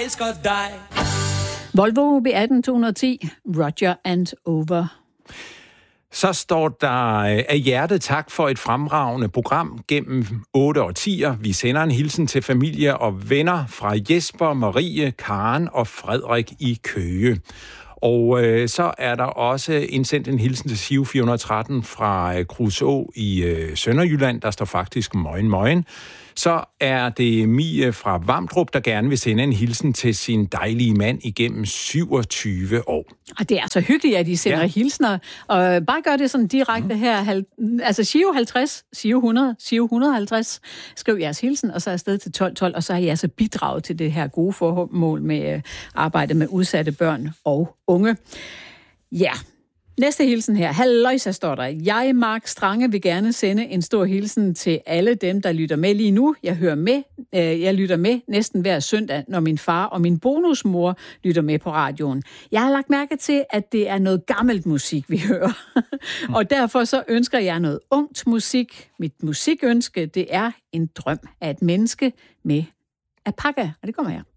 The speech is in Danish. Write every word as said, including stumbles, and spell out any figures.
elsker dig. Volvo B atten to hundrede og ti, Roger and Over. Så står der af hjertet tak for et fremragende program gennem otte årtier. Vi sender en hilsen til familie og venner fra Jesper, Marie, Karen og Frederik i Køge. Og øh, så er der også indsendt en hilsen til Siv fire hundrede og tretten fra øh, Kruså i øh, Sønderjylland. Der står faktisk møgen møgen. Så er det Mie fra Vamdrup, der gerne vil sende en hilsen til sin dejlige mand igennem syvogtyve år. Og det er så hyggeligt, at I sender ja. hilsner. Og bare gør det sådan direkte her. Altså Siv halvtreds, Siv hundrede, Siv et hundrede og halvtreds. Skriv jeres hilsen, og så afsted til tolv tolv. Og så har I altså bidraget til det her gode formål med arbejdet med udsatte børn og unge. Ja. Næste hilsen her. Halløjsa, står der. Jeg, Mark Strange, vil gerne sende en stor hilsen til alle dem, der lytter med lige nu. Jeg hører med. Øh, jeg lytter med næsten hver søndag, når min far og min bonusmor lytter med på radioen. Jeg har lagt mærke til, at det er noget gammelt musik, vi hører. Og derfor så ønsker jeg noget ungt musik. Mit musikønske, det er en drøm af et menneske med alpaka. Og det kommer her.